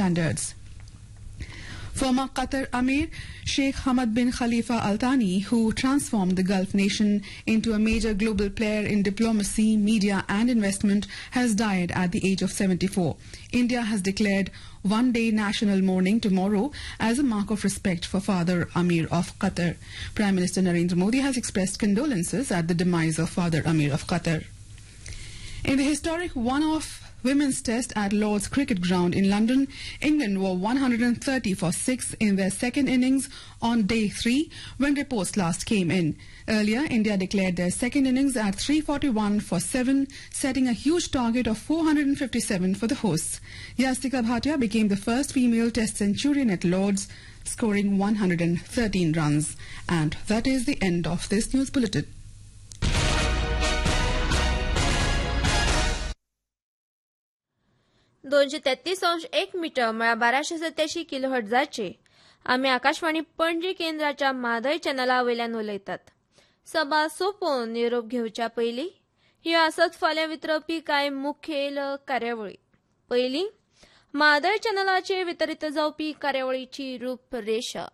standards. Former Qatar Amir Sheikh Hamad bin Khalifa Al Thani, who transformed the Gulf nation into a major global player in diplomacy, media and investment, has died at the age of 74. India has declared one-day national mourning tomorrow as a mark of respect for Father Amir of Qatar. Prime Minister Narendra Modi has expressed condolences at the demise of Father Amir of Qatar. In the historic one-off Women's Test at Lord's Cricket Ground in London, England were 130 for 6 in their second innings on day 3 when reports last came in. Earlier, India declared their second innings at 341 for 7, setting a huge target of 457 for the hosts. Yastika Bhatia became the first female Test centurion at Lord's, scoring 113 runs. And that is the end of this news bulletin. Metre म्हळ्यार 1287 किलोहर्ट्झाचेर आमी आकाशवाणी पणजी केंद्राच्या मादय चॅनला वयल्यान उलयतात. सभा सोंपोवन निरोप घेवच्या पयलीं ह्यो आसत फाल्यां वितरवपी कांय मुखेल कार्यावळी. पयलीं मादय चॅनलाचेर वितरीत जावपी कार्यावळीची रूपरेषा.